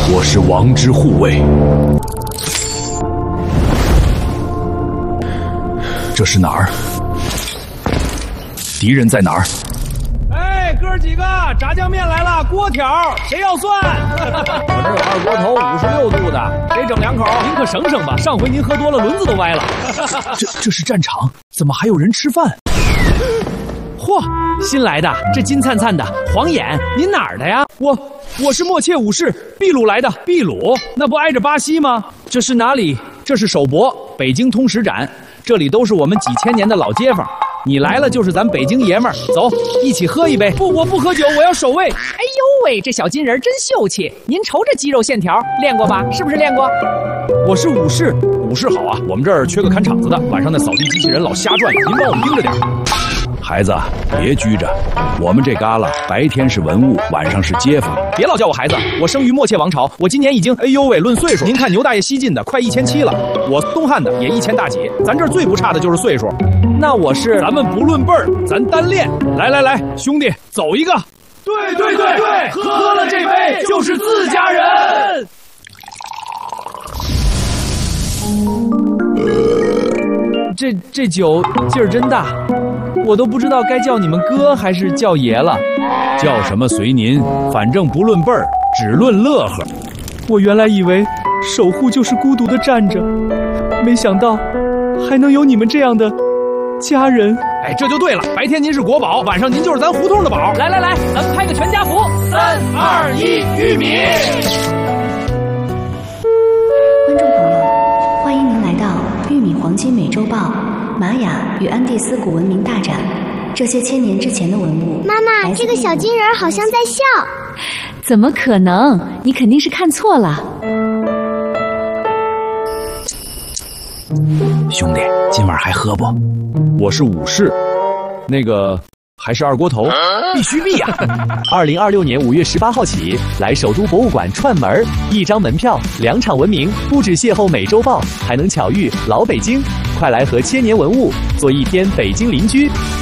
我是王之护卫。这是哪儿？敌人在哪儿？ 哎，哥几个，炸酱面来了，锅条，谁要蒜？我这有二锅头56度的，谁整2口？您可省省吧，上回您喝多了，轮子都歪了。 这是战场，怎么还有人吃饭？ 嚯，新来的，这金灿灿的，黄眼，您哪儿的呀？我是默切武士，秘鲁来的。秘鲁？那不挨着巴西吗？这是哪里？这是首博，北京通史展，这里都是我们几千年的老街坊。你来了就是咱北京爷们儿，走，一起喝一杯。不，我不喝酒，我要守卫。 哎呦喂，这小金人真秀气！您瞅这肌肉线条，练过吧？是不是练过？ 我是武士，武士好啊！我们这儿缺个看场子的，晚上那扫地机器人老瞎转悠，您帮我们盯着点。 孩子，别拘着，我们这旮旯白天是文物，晚上是街坊。 别老叫我孩子，我生于默切王朝，我今年已经，哎呦喂，论岁数，您看牛大爷西晋的快1700了，我东汉的也1000大几，咱这儿最不差的就是岁数。那我是，咱们不论辈儿，咱单练。来，兄弟，走一个。对，喝了这杯就是自家人。这酒劲儿真大，我都不知道该叫你们哥还是叫爷了。 叫什么随您，反正不论辈儿，只论乐呵。 我原来以为守护就是孤独的站着，没想到还能有你们这样的家人。哎，这就对了，白天您是国宝，晚上您就是咱胡同的宝。 来，咱们拍个全家福。 3、2、1，玉米。 观众朋友，欢迎您来到《玉米黄金美洲豹》玛雅与安第斯古文明大展。这些千年之前的文物。 妈妈，这个小金人好像在笑。 怎么可能？你肯定是看错了。 兄弟，今晚还喝不？ 我是武士，那个还是二锅头，必须必呀 ！2026年5月18号起，来首都博物馆串门，1张门票，2场文明，不止邂逅美洲豹，还能巧遇老北京。快来和千年文物做一天北京邻居。